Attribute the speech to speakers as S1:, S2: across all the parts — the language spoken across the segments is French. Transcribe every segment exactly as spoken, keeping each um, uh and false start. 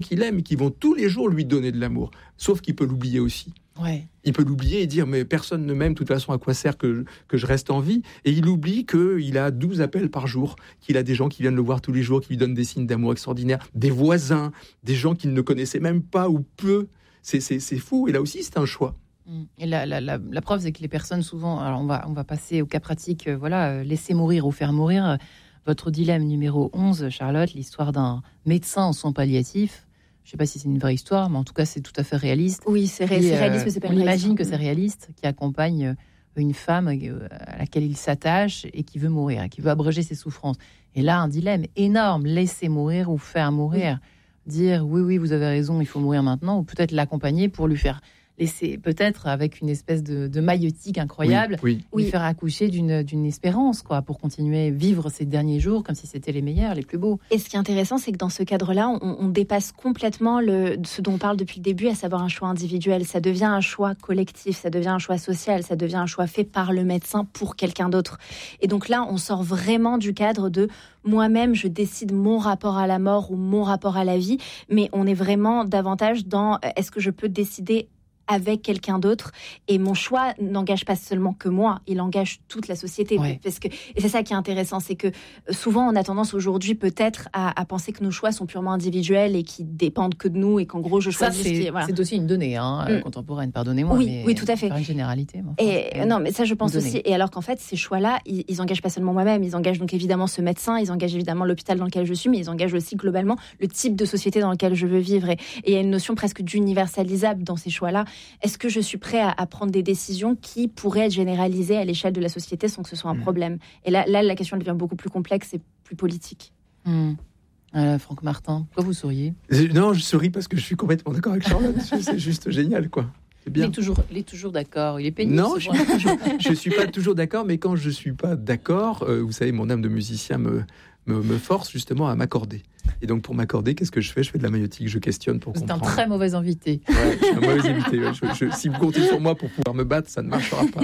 S1: qu'il aime et qui vont tous les jours lui donner de l'amour. Sauf qu'il peut l'oublier aussi.
S2: Ouais.
S1: Il peut l'oublier et dire mais personne ne m'aime, de toute façon à quoi sert que, que je reste en vie. Et il oublie qu'il a douze appels par jour, qu'il a des gens qui viennent le voir tous les jours, qui lui donnent des signes d'amour extraordinaires, des voisins, des gens qu'il ne connaissait même pas ou peu. C'est, c'est, c'est fou, et là aussi c'est un choix.
S2: Et la, la, la, la preuve, c'est que les personnes souvent, alors on va, on va passer au cas pratique, euh, voilà, euh, laisser mourir ou faire mourir. Votre dilemme numéro onze, Charlotte, l'histoire d'un médecin en soins palliatifs. Je ne sais pas si c'est une vraie histoire, mais en tout cas, c'est tout à fait réaliste.
S3: Oui, c'est, ré- c'est réaliste, mais c'est pas
S2: on
S3: une
S2: imagine que c'est réaliste, qui accompagne une femme à laquelle il s'attache et qui veut mourir, et qui veut abréger ses souffrances. Et là, un dilemme énorme, laisser mourir ou faire mourir. Oui. Dire, oui, oui, vous avez raison, il faut mourir maintenant, ou peut-être l'accompagner pour lui faire... laisser peut-être avec une espèce de, de maïeutique incroyable,
S1: oui,
S2: oui. lui
S3: oui.
S2: faire accoucher d'une, d'une espérance, quoi, pour continuer à vivre ces derniers jours comme si c'était les meilleurs, les plus beaux.
S3: Et ce qui est intéressant, c'est que dans ce cadre-là, on, on dépasse complètement le, ce dont on parle depuis le début, à savoir un choix individuel. Ça devient un choix collectif, ça devient un choix social, ça devient un choix fait par le médecin pour quelqu'un d'autre. Et donc là, on sort vraiment du cadre de moi-même, je décide mon rapport à la mort ou mon rapport à la vie, mais on est vraiment davantage dans est-ce que je peux décider avec quelqu'un d'autre, et mon choix n'engage pas seulement que moi, il engage toute la société.
S2: Ouais.
S3: Parce que, et c'est ça qui est intéressant, c'est que souvent on a tendance aujourd'hui peut-être à, à penser que nos choix sont purement individuels et qui dépendent que de nous, et qu'en gros je choisis.
S2: Ça, c'est,
S3: qui, voilà.
S2: c'est aussi une donnée hein, mm. contemporaine, pardonnez-moi.
S3: Oui,
S2: mais
S3: oui, tout à fait.
S2: Faire une généralité. Moi,
S3: et
S2: enfin,
S3: non, mais ça je pense aussi. Et alors qu'en fait, ces choix-là, ils, ils engagent pas seulement moi-même, ils engagent donc évidemment ce médecin, ils engagent évidemment l'hôpital dans lequel je suis, mais ils engagent aussi globalement le type de société dans lequel je veux vivre. Et il y a une notion presque d'universalisable dans ces choix-là. Est-ce que je suis prêt à, à prendre des décisions qui pourraient être généralisées à l'échelle de la société sans que ce soit un mmh. problème. Et là, là, la question devient beaucoup plus complexe et plus politique.
S2: Mmh. Euh, Franck Martin, pourquoi vous souriez ?
S1: Non, je souris parce que je suis complètement d'accord avec Charlotte. C'est juste génial, quoi. C'est bien.
S2: Il est toujours, il est toujours d'accord. Il est pénible.
S1: Non, je ne suis pas toujours d'accord, mais quand je ne suis pas d'accord, euh, vous savez, mon âme de musicien me... Me, me force justement à m'accorder. Et donc pour m'accorder, qu'est-ce que je fais ? Je fais de la maïeutique, je questionne pour
S2: C'est
S1: comprendre.
S2: C'est un très mauvais invité.
S1: Ouais, je suis un mauvais invité. Ouais. Je, je, si vous comptez sur moi pour pouvoir me battre, ça ne marchera pas.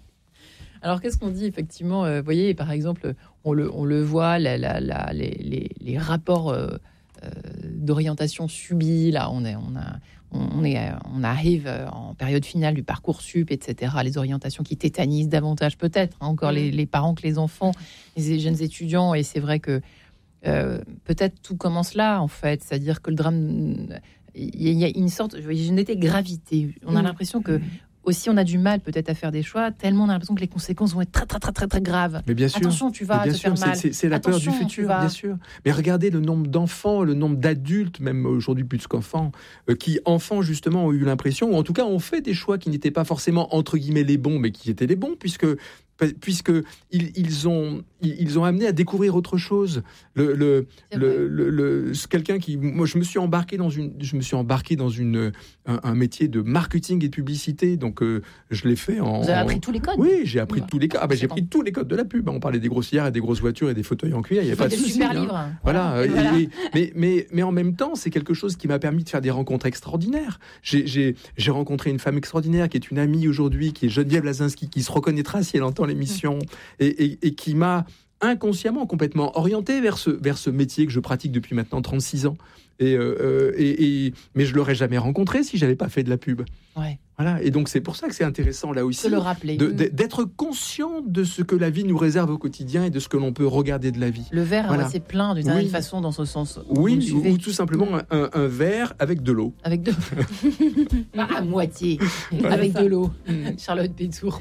S2: Alors qu'est-ce qu'on dit effectivement ? Vous euh, voyez, par exemple, on le, on le voit, la, la, la, les, les, les rapports euh, euh, d'orientation subis. Là, on est, on a. On, est, on arrive en période finale du Parcoursup, et cetera. Les orientations qui tétanisent davantage, peut-être, hein, encore les, les parents que les enfants, les jeunes étudiants. Et c'est vrai que euh, peut-être tout commence là, en fait. C'est-à-dire que le drame, il y, y a une sorte, je n'étais gravité. On a l'impression que aussi on a du mal peut-être à faire des choix, tellement on a l'impression que les conséquences vont être très très très très très graves.
S1: Mais bien sûr,
S2: attention, tu vas
S1: bien
S2: te
S1: sûr,
S2: faire mal.
S1: C'est, c'est, c'est la
S2: attention,
S1: peur du futur,
S2: vas...
S1: bien sûr. Mais regardez le nombre d'enfants, le nombre d'adultes, même aujourd'hui plus qu'enfants, euh, qui enfants justement ont eu l'impression, ou en tout cas ont fait des choix qui n'étaient pas forcément entre guillemets les bons, mais qui étaient les bons, puisque puisque ils, ils ont ils ont amené à découvrir autre chose. Le le, le, le, le quelqu'un qui moi je me suis embarqué dans une je me suis embarqué dans une un, un métier de marketing et de publicité, donc euh, je l'ai fait en.
S2: Vous avez appris tous les codes.
S1: Oui, j'ai appris ouais. tous les codes. Ah ben j'ai appris tous les codes de la pub. On parlait des grossières et des grosses voitures et des fauteuils en cuir. Il y avait pas de souci.
S2: Super
S1: hein.
S2: livres.
S1: Voilà.
S2: voilà. Et voilà.
S1: Et, mais mais mais en même temps, c'est quelque chose qui m'a permis de faire des rencontres extraordinaires. J'ai j'ai j'ai rencontré une femme extraordinaire qui est une amie aujourd'hui, qui est Geneviève Lazinski, qui se reconnaîtra si elle entend l'émission. Et, et, et qui m'a inconsciemment complètement orienté vers ce, vers ce métier que je pratique depuis maintenant trente-six ans. Et, euh, et, et, mais je ne l'aurais jamais rencontré si je n'avais pas fait de la pub.
S2: Ouais.
S1: Voilà. Et donc, c'est pour ça que c'est intéressant, là aussi,
S2: de le rappeler.
S1: De, de, d'être conscient de ce que la vie nous réserve au quotidien et de ce que l'on peut regarder de la vie.
S2: Le verre
S1: voilà.
S2: à moitié plein, d'une certaine
S1: oui.
S2: façon, dans ce sens.
S1: Oui, ou, ou tout simplement un, un, un verre avec de l'eau.
S2: Avec de... à moitié, voilà. Avec de l'eau. Charlotte Pétour.